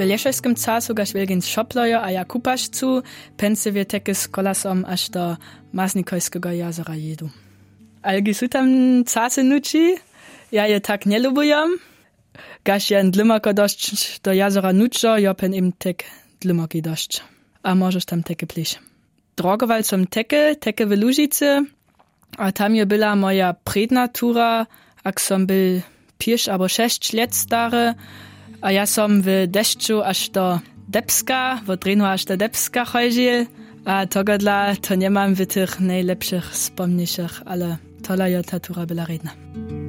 Leszewskim casu gaś wielgin szoplojo, a ja kupašcu, pęce wie teky z kolasom aż do Masnikojskiego jazera jedu. Algi su tam casy nuci, ja je tak nie lubujam. Gaś jen dlimako dość do jazera nuczo, ja pen im tek dlimaki dość. A możesz tam teky pliš. Drogoval som teky w Lužice, a tam je byla moja predna tura, ak som byl 5 albo 6 let stary, a ja som w deszczu aż do Debska, w Drinu aż do Debska chodzil, a togodla to nie mam w tych najlepszych wspomnieniach, ale tola je ta tura byla redna.